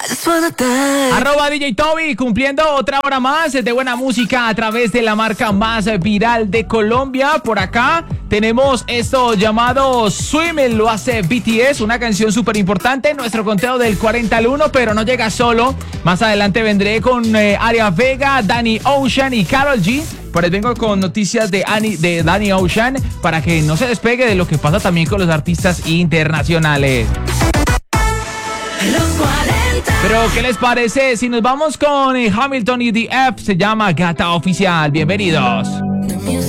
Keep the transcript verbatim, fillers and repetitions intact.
Arroba D J Toby, cumpliendo otra hora más de buena música a través de la marca más viral de Colombia. Por acá tenemos esto llamado Swim, lo hace B T S, una canción súper importante. Nuestro conteo del cuarenta al uno, pero no llega solo. Más adelante vendré con eh, Aria Vega, Danny Ocean y Karol G. Por ahí vengo con noticias de, Annie, de Danny Ocean para que no se despegue de lo que pasa también con los artistas internacionales. Pero, ¿qué les parece si nos vamos con Hamilton y The F? Se llama Gata Oficial. Bienvenidos.